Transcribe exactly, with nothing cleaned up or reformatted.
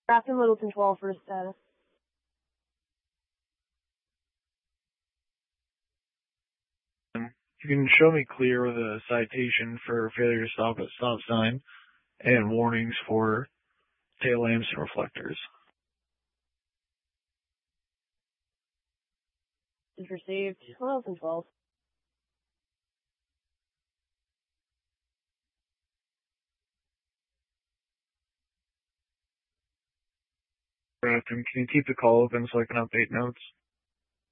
Grafton Littleton twelve for status. You can show me clear with a citation for failure to stop at stop sign and warnings for tail lamps and reflectors. Is received. Littleton twelve. Grafton, can you keep the call open so I can update notes?